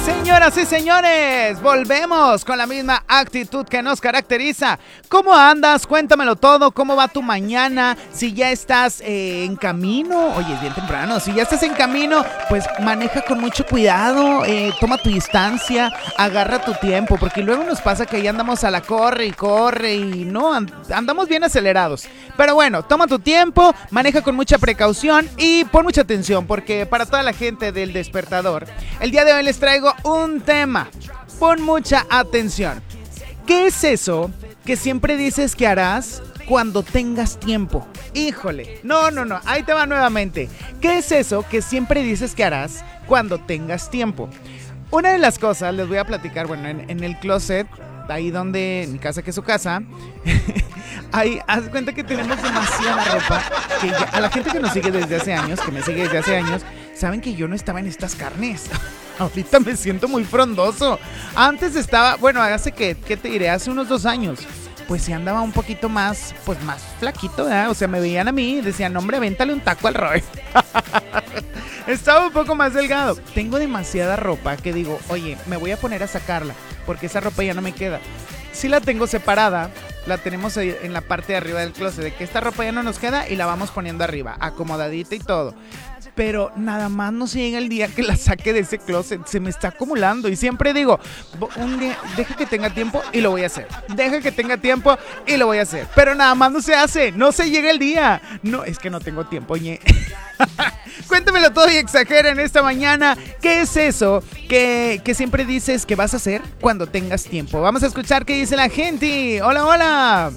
Señoras y señores, volvemos con la misma actitud que nos caracteriza. ¿Cómo andas? Cuéntamelo todo. ¿Cómo va tu mañana? Si ya estás en camino, oye, es bien temprano. Si ya estás en camino, pues maneja con mucho cuidado. Toma tu distancia, agarra tu tiempo, porque luego nos pasa que ya andamos a la corre y no, andamos bien acelerados. Pero bueno, toma tu tiempo, maneja con mucha precaución y pon mucha atención, porque para toda la gente del Despertador, el día de hoy les traigo un tema. Pon mucha atención. ¿Qué es eso que siempre dices que harás cuando tengas tiempo? Híjole, no, ahí te va nuevamente. ¿Qué es eso que siempre dices que harás cuando tengas tiempo? Una de las cosas, les voy a platicar, bueno, en el closet, ahí donde, en mi casa que es su casa, ahí, haz cuenta que tenemos demasiada ropa, que ya, a la gente que nos sigue desde hace años, que me sigue desde hace años, saben que yo no estaba en estas carnes. Ahorita me siento muy frondoso. Antes estaba, bueno, hace que, ¿qué te diré? Hace unos 2 años, pues sí andaba un poquito más, pues más flaquito, ¿verdad? O sea, me veían a mí y decían, hombre, avéntale un taco al Roy. Estaba un poco más delgado. Tengo demasiada ropa que digo, oye, me voy a poner a sacarla, porque esa ropa ya no me queda. Sí la tengo separada, la tenemos en la parte de arriba del closet, de que esta ropa ya no nos queda y la vamos poniendo arriba, acomodadita y todo. Pero nada más no se llega el día que la saque de ese closet, se me está acumulando y siempre digo, un día, deja que tenga tiempo y lo voy a hacer. Deja que tenga tiempo y lo voy a hacer. Pero nada más no se hace, no se llega el día. No, es que no tengo tiempo, ñe. Cuéntamelo todo y exagera en esta mañana. ¿Qué es eso que siempre dices que vas a hacer cuando tengas tiempo? Vamos a escuchar qué dice la gente. Hola, hola.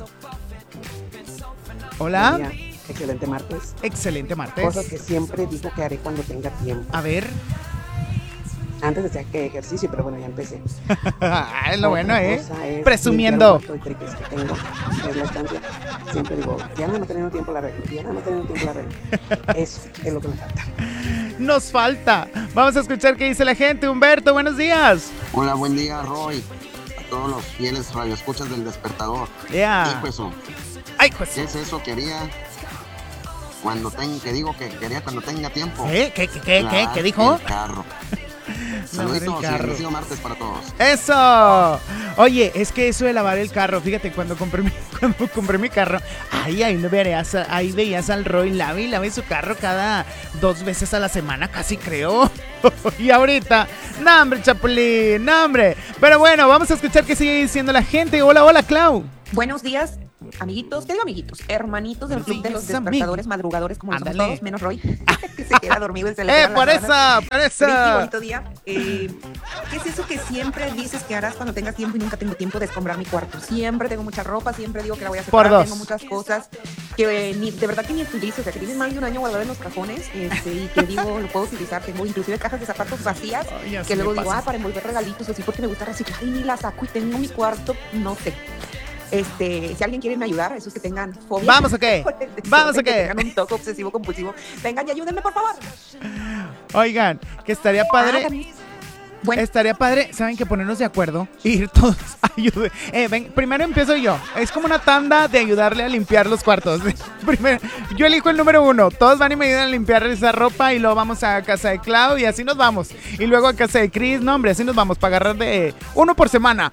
Hola. Excelente martes. Excelente martes. Cosas que siempre digo que haré cuando tenga tiempo. A ver. Antes decía que ejercicio, pero bueno, ya empecé. Es lo bueno, presumiendo. Que tengo en la estancia. Siempre digo, ya no me teniendo tiempo la regla. Eso es lo que me falta. Nos falta. Vamos a escuchar qué dice la gente. Humberto, buenos días. Hola, buen día, Roy. A todos los fieles radioescuchas del Despertador. Yeah. Hijo eso. Ay, pues. ¿Qué es eso que haría cuando tenga tiempo? ¿Qué dijo? El carro. Saluditos y bendecido martes para todos. ¡Eso! Oye, es que eso de lavar el carro, fíjate, cuando compré mi carro, ahí veías al Roy lave su carro cada 2 veces a la semana, casi creo. Y ahorita, ¡no, hombre, Chapulín! ¡No, hombre! Pero bueno, vamos a escuchar qué sigue diciendo la gente. Hola, Clau. Buenos días, amiguitos, ¿qué digo amiguitos? Hermanitos del club de los despertadores madrugadores, como somos todos, menos Roy, que se queda dormido y se le por eso. Bonito día. ¿Qué es eso que siempre dices que harás cuando tengas tiempo y nunca tengo tiempo de escombrar mi cuarto? Siempre tengo mucha ropa, siempre digo que la voy a separar, tengo muchas cosas que de verdad que ni utilizo, o sea, que tienen más de un año guardado en los cajones, y que digo, lo puedo utilizar, tengo inclusive cajas de zapatos vacías, que luego digo, para envolver regalitos así porque me gusta reciclar y ni las saco y tengo mi cuarto, no sé. Si alguien quiere me ayudar, esos que tengan fobia. ¿Vamos a qué? Que tengan un toque obsesivo compulsivo. Vengan y ayúdenme, por favor. Oigan, que estaría padre. Bueno. Estaría padre, ¿saben qué? Ponernos de acuerdo e ir todos a ayudar. Primero empiezo yo. Es como una tanda de ayudarle a limpiar los cuartos. Primero, yo elijo el número 1. Todos van y me ayudan a limpiar esa ropa y luego vamos a casa de Clau y así nos vamos. Y luego a casa de Chris. No, hombre, así nos vamos para agarrar de 1 por semana.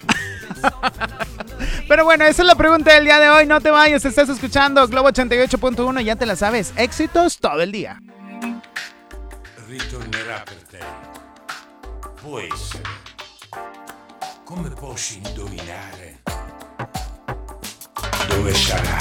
Pero bueno, esa es la pregunta del día de hoy. No te vayas, estás escuchando Globo 88.1. Ya te la sabes. Éxitos todo el día. Ritornerà per te. Può essere. Come posso indovinare dove sarà?